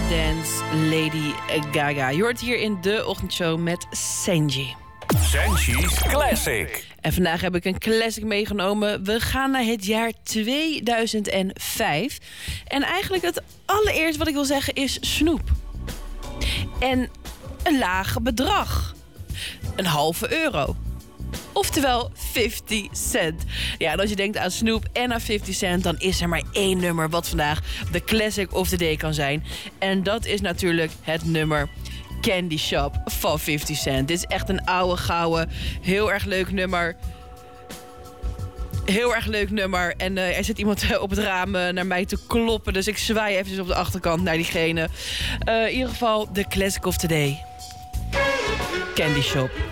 Dance, Lady Gaga. Je hoort hier in de ochtendshow met Sanji. Sanji's Classic. En vandaag heb ik een classic meegenomen. We gaan naar het jaar 2005. En eigenlijk het allereerst wat ik wil zeggen is snoep. En een laag bedrag. €0,5. Oftewel 50 cent. Ja, en als je denkt aan snoep en aan 50 cent... dan is er maar één nummer wat vandaag de classic of the day kan zijn. En dat is natuurlijk het nummer Candy Shop van 50 Cent. Dit is echt een oude gouden, heel erg leuk nummer. Heel erg leuk nummer. En er zit iemand op het raam naar mij te kloppen. Dus ik zwaai even op de achterkant naar diegene. In ieder geval de classic of the day. Candy Shop.